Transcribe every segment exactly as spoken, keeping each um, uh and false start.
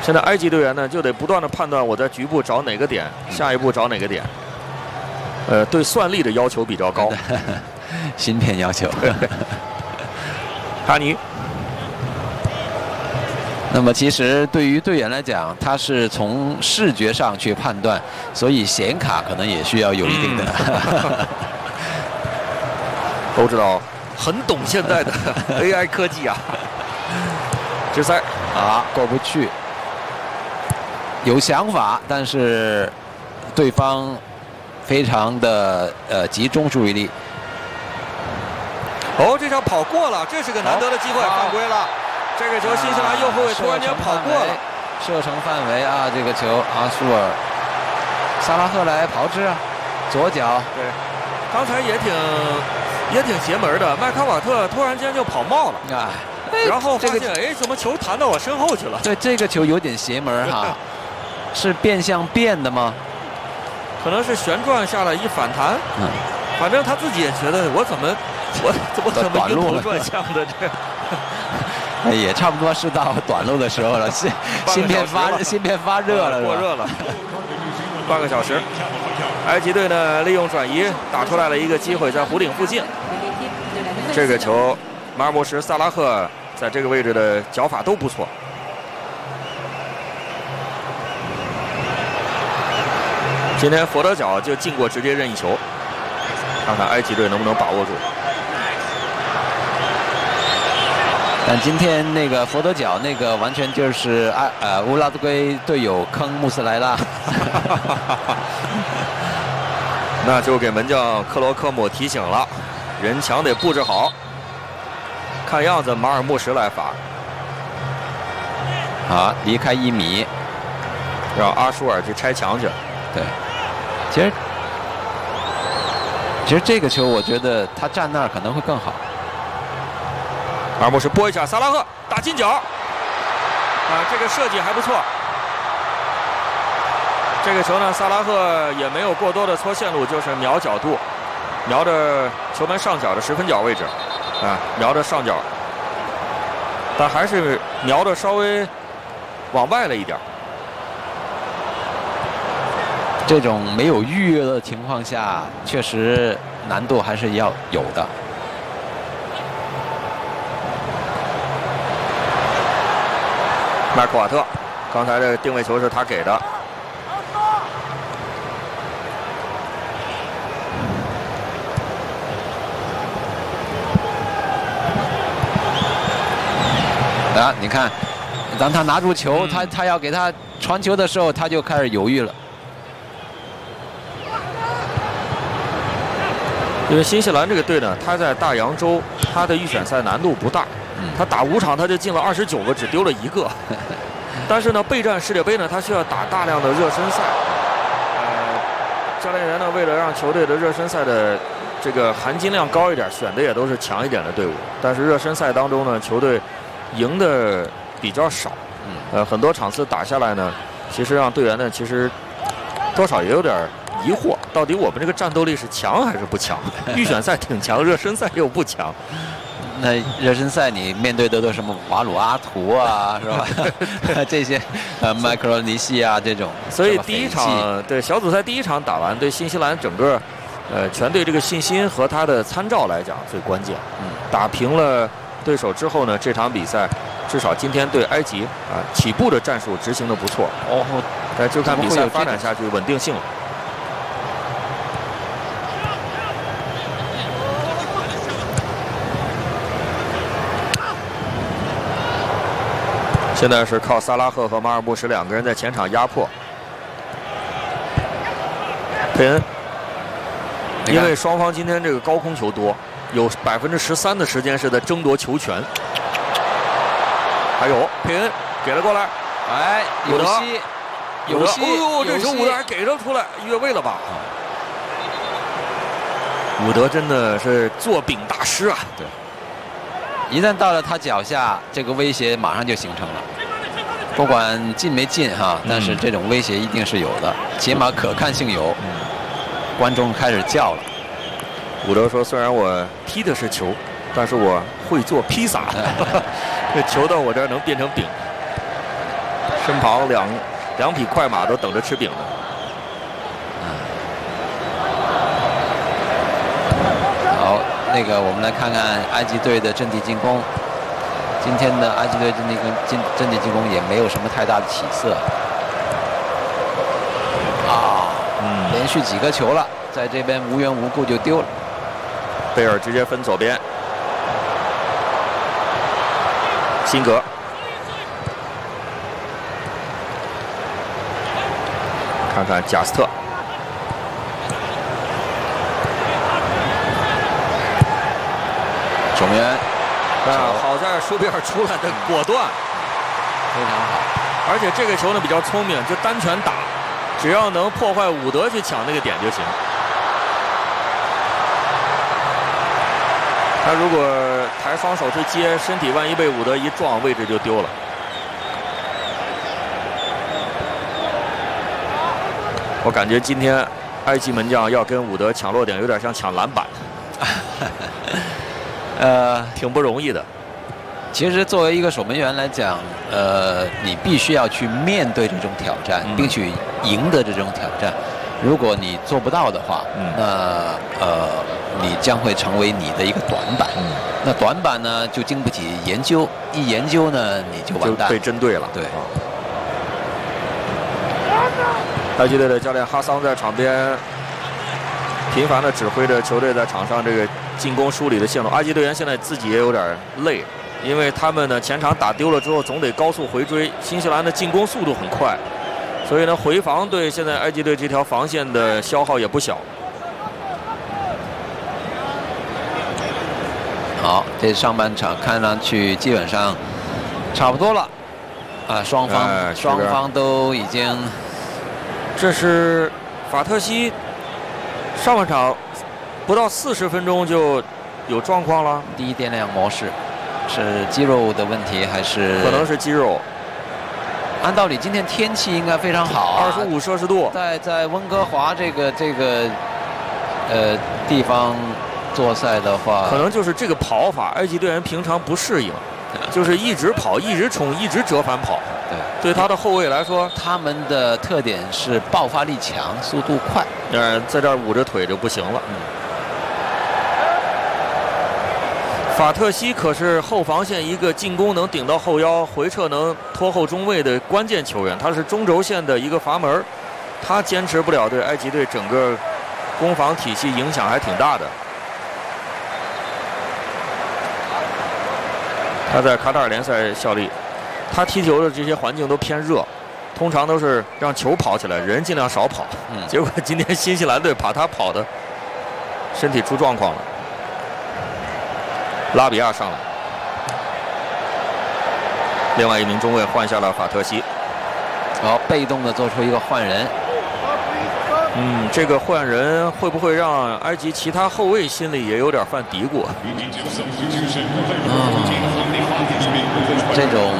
现在埃及队员呢就得不断的判断我在局部找哪个点，下一步找哪个点。呃，对算力的要求比较高， 芯片要求。 哈尼。 那么其实对于队员来讲，他是从视觉上去判断，所以显卡可能也需要有一定的。嗯、 都知道，很懂现在的 A I 科技啊。决赛啊，过不去。有想法，但是对方非常的呃集中注意力。 哦，这场跑过了，这是个难得的机会，犯规了。这个球，新西兰右后卫突然间跑过了， 射程范围啊，这个球阿舒尔，萨拉赫来炮制啊，左脚。 对，刚才也挺也挺邪门的，麦卡瓦特突然间就跑冒了啊，然后发现哎，怎么球弹到我身后去了？ 对，这个球有点邪门哈，是变向变的吗？ 可能是旋转下来一反弹，嗯，反正他自己也觉得我怎么我怎么怎么晕头转向的这。 也差不多是到短路的时候了，芯芯片发芯片发热了， 过热了。半个小时，埃及队呢利用转移打出来了一个机会，在弧顶附近。这个球，马尔默什、萨拉赫在这个位置的脚法都不错。今天佛得角就进过直接任意球，看看埃及队能不能把握住。 但今天那个佛得角那个完全就是啊呃乌拉圭队友坑穆斯莱拉， 那就给门将克罗科姆提醒了，人墙得布置好。看样子马尔默什来罚， 好离开一米， 让阿舒尔去拆墙去。 对，其实其实这个球我觉得他站那儿可能会更好。 马尔默什拨一下，萨拉赫打近角，啊，这个设计还不错。这个球呢，萨拉赫也没有过多的搓线路，就是瞄角度，瞄着球门上角的十分角位置，啊，瞄着上角，但还是瞄的稍微往外了一点。 这种没有预约的情况下，确实难度还是要有的。 麦克瓦特，刚才的定位球是他给的。 啊，你看，当他拿住球，嗯、他他要给他传球的时候，他就开始犹豫了。 因为新西兰这个队呢，他在大洋洲，他的预选赛难度不大。他打五场他就进了二十九个，只丢了一个。但是呢，备战世界杯呢，他需要打大量的热身赛。呃，教练员呢，为了让球队的热身赛的这个含金量高一点，选的也都是强一点的队伍。但是热身赛当中呢，球队赢的比较少。呃，很多场次打下来呢，其实让队员呢，其实多少也有点疑惑，到底我们这个战斗力是强还是不强？预选赛挺强，热身赛又不强。 那热身赛你面对的都是什么瓦鲁阿图啊，是吧？这些呃麦克罗尼西啊这种。 所以第一场对小组赛第一场打完，对新西兰整个呃全队这个信心和他的参照来讲最关键。嗯，打平了对手之后呢，这场比赛至少今天对埃及啊起步的战术执行的不错。哦，那就看比赛发展下去稳定性了。现在是靠萨拉赫和马尔默什两个人在前场压迫。佩恩，因为双方今天这个高空球多，有百分之十三的时间是在争夺球权。还有佩恩给了过来， 哎，有戏，有戏！ 哦，这球伍德还给了出来，越位了吧？伍德真的是做饼大师啊！ 对。一旦到了他脚下，这个威胁马上就形成了。不管进没进哈，但是这种威胁一定是有的，起码可看性有。嗯、观众开始叫了。 伍德说：“虽然我踢的是球，但是我会做披萨，这球到我这儿能变成饼。” 身旁两两匹快马都等着吃饼呢。 嗯。好，那个我们来看看埃及队的阵地进攻。今天的埃及队阵地攻进阵地进攻也没有什么太大的起色。啊，嗯，连续几个球了，在这边无缘无故就丢了。 贝尔直接分左边，辛格。 看看贾斯特， 守门员啊，好在舒比尔出来的果断， 非常好。 而且这个球呢比较聪明，就单拳打，只要能破坏伍德去抢那个点就行。他如果抬双手去接，身体万一被伍德一撞，位置就丢了。 我感觉今天埃及门将要跟伍德抢落点，有点像抢篮板，呃，挺不容易的。 其实作为一个守门员来讲，呃，你必须要去面对这种挑战，嗯、并去赢得这种挑战。如果你做不到的话，嗯、那呃，你将会成为你的一个短板。嗯、那短板呢，就经不起研究，一研究呢，你就完蛋， 就被针对了。 对。 埃及队的教练哈桑在场边频繁地指挥着球队在场上这个进攻梳理的线路。埃及队员现在自己也有点累，因为他们呢前场打丢了之后总得高速回追，新西兰的进攻速度很快，所以呢回防对现在埃及队这条防线的消耗也不小。 好，这上半场看上去基本上差不多了啊，双方、呃、双方都已经。 这是法特西上半场不到四十分钟就有状况了。 低电量模式是肌肉的问题还是？ 可能是肌肉。 按道理今天天气应该非常好、啊， 二十五摄氏度， 在在温哥华这个这个呃地方作赛的话， 可能就是这个跑法，埃及队员平常不适应，就是一直跑、一直冲、一直折返跑。 对，对他的后卫来说， 他们的特点是爆发力强、速度快。 呃，在这儿捂着腿就不行了。嗯。法特西可是后防线一个进攻能顶到后腰、回撤能拖后中卫的关键球员，他是中轴线的一个阀门，他坚持不了，对埃及队整个攻防体系影响还挺大的。他在卡塔尔联赛效力。 他踢球的这些环境都偏热，通常都是让球跑起来，人尽量少跑。嗯，结果今天新西兰队把他跑的身体出状况了。拉比亚上来，另外一名中卫换下了法特西， 好，被动的做出一个换人。 嗯，这个换人会不会让埃及其他后卫心里也有点犯嘀咕？ 嗯，这种。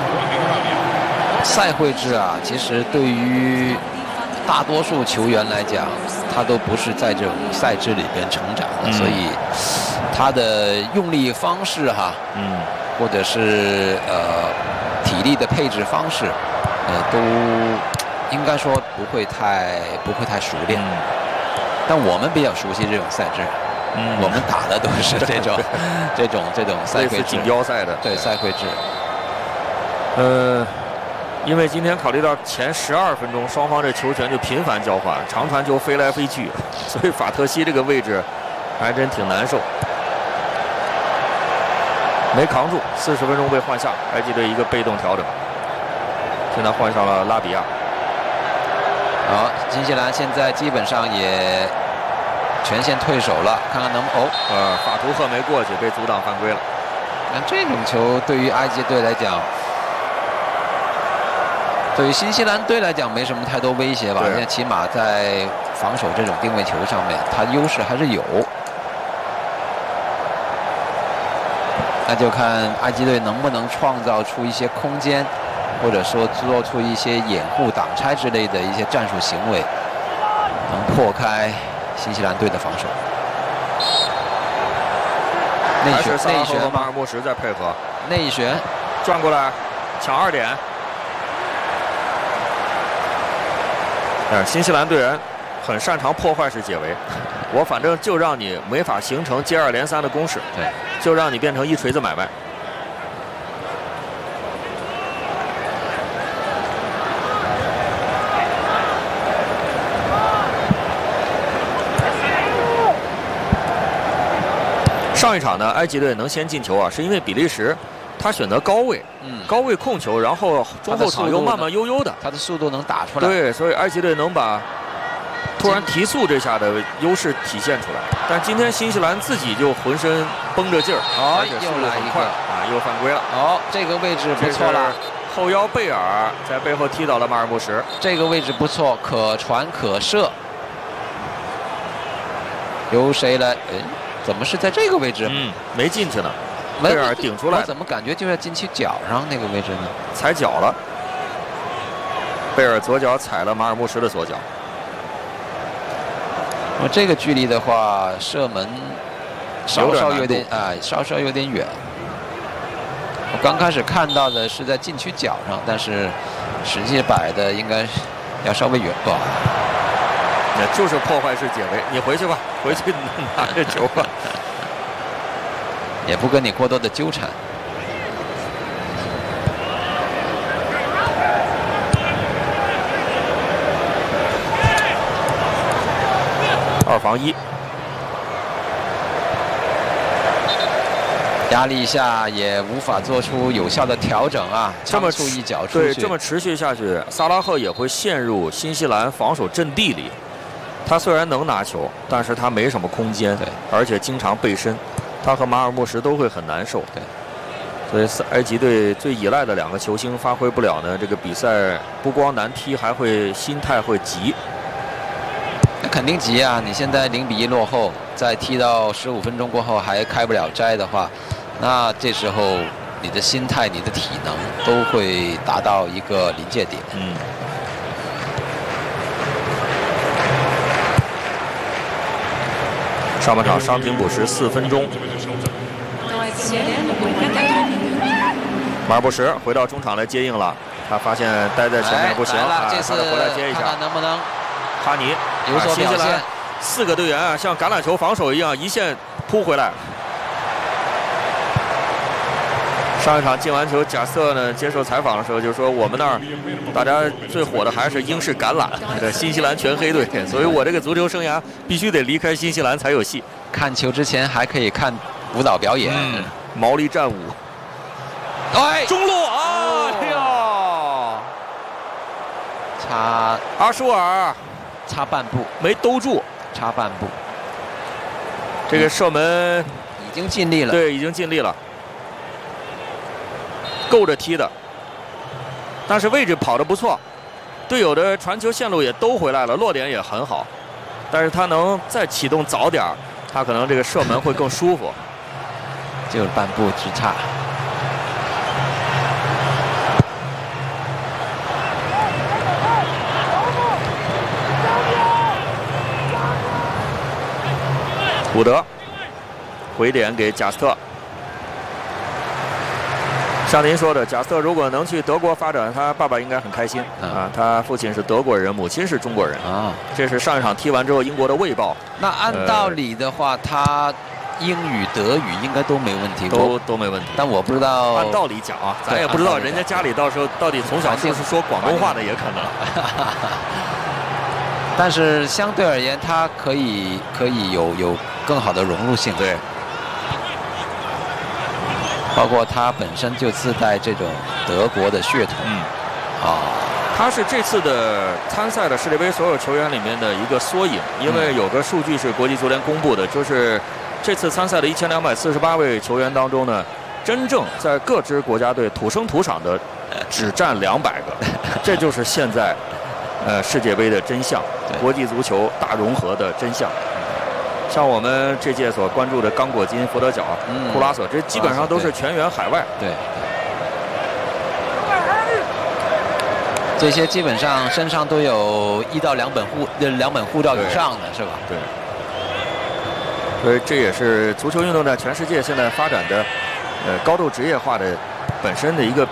赛会制啊，其实对于大多数球员来讲，他都不是在这种赛制里边成长的，嗯、所以他的用力方式哈，嗯，或者是呃体力的配置方式，呃，都应该说不会太不会太熟练。嗯、但我们比较熟悉这种赛制，嗯，我们打的都是这种这种这种赛会制， 锦标赛的， 对赛会制， 呃。 因为今天考虑到前十二分钟双方这球权就频繁交换，长传球飞来飞去，所以法特西这个位置还真挺难受，没扛住，四十分钟被换下，埃及队一个被动调整，现在换上了拉比亚。 好，新西兰现在基本上也全线退守了，看看能哦， 呃，法图赫没过去，被阻挡犯规了。 那这种球对于埃及队来讲。 对于新西兰队来讲，没什么太多威胁吧？现在起码在防守这种定位球上面，他优势还是有。那就看埃及队能不能创造出一些空间，或者说做出一些掩护、挡拆之类的一些战术行为，能破开新西兰队的防守。内旋，内旋， 马尔默什在配合， 内旋， 转过来，抢二点。 但是新西兰队员很擅长破坏式解围，我反正就让你没法形成接二连三的攻势， 对， 就让你变成一锤子买卖。上一场呢，埃及队能先进球啊，是因为比利时他选择高位，嗯，高位控球，然后中后场又慢慢悠悠的， 他的速度能打出来。 对，所以埃及队能把突然提速这下的优势体现出来。但今天新西兰自己就浑身绷着劲儿， 哦， 而且速度很快啊，又犯规了。 哦，这个位置不错了。 后腰贝尔在背后踢倒了马尔穆什， 这个位置不错，可传可射。由谁来？哎，怎么是在这个位置？ 嗯，没进去呢。贝尔顶出来， 我怎么感觉就在禁区脚上那个位置呢？ 踩脚了。贝尔左脚踩了马尔穆什的左脚。 那这个距离的话，射门稍稍有点啊，稍稍有点远。我刚开始看到的是在禁区角上，但是实际摆的应该要稍微远吧。 那就是破坏式解围，你回去吧，回去拿着球吧。 也不跟你过多的纠缠。 二防一， 压力下也无法做出有效的调整啊！ 这么出一脚出去，对，这么持续下去，萨拉赫也会陷入新西兰防守阵地里。他虽然能拿球，但是他没什么空间， 对， 而且经常背身，他和马尔穆什都会很难受， 对。 所以埃及队最依赖的两个球星发挥不了呢，这个比赛不光难踢，还会心态会急。 那肯定急啊！你现在零比一落后，再踢到十五分钟过后还开不了斋的话，那这时候你的心态、你的体能都会达到一个临界点。 嗯。上半场伤停补时四分钟。马尔穆什回到中场来接应了，他发现待在前面不行， 啊，这次回来接一下， 看看能不能哈尼有所表现。 四个队员啊，像橄榄球防守一样，一线扑回来。上一场进完球，贾瑟呢接受采访的时候就说：“我们那儿大家最火的还是英式橄榄，这新西兰全黑队，所以我这个足球生涯必须得离开新西兰才有戏。 看球之前还可以看舞蹈表演， 嗯、毛利战舞。哎，中路啊！哎呀， 差阿舒尔差半步没兜住， 差半步。 这个射门已经尽力了， 对，已经尽力了。”够着踢的，但是位置跑得不错，队友的传球线路也都回来了，落点也很好，但是他能再启动早点，他可能这个射门会更舒服， 就是半步之差。 伍德回点给贾斯特。像您说的，贾斯特如果能去德国发展，他爸爸应该很开心啊。他父亲是德国人，母亲是中国人啊。这是上一场踢完之后，英国的《卫报》。 那按道理的话，呃、他英语、德语应该都没问题， 都都没问题。 但我不知道， 按道理讲啊，咱也不知道人家家里到时候到底从小是不是说广东话的，也可能。 但是相对而言，他可以可以有有更好的融入性。 对。 包括他本身就自带这种德国的血统， 嗯， 啊， 他是这次的参赛的世界杯所有球员里面的一个缩影，因为有个数据是国际足联公布的，就是这次参赛的一千两百四十八位球员当中呢，真正在各支国家队土生土长的只占两百个，这就是现在呃世界杯的真相，国际足球大融合的真相。像我们这届所关注的刚果金、佛得角、嗯、库拉索，这基本上都是全员海外。 对，这些基本上身上都有一到两本护两本护照以上的，是吧？ 对。所以这也是足球运动在全世界现在发展的呃高度职业化的本身的一个